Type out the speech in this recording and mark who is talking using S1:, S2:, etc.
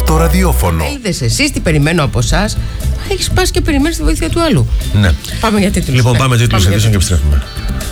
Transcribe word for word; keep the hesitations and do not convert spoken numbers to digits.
S1: στο ραδιόφωνο.
S2: Είδες εσείς τι περιμένω από εσάς. Έχεις πας και περιμένεις τη βοήθεια του άλλου.
S1: Ναι.
S2: Πάμε για τίτλους.
S1: Λοιπόν, πάμε τίτλους ειδήσεων και επιστρέφουμε.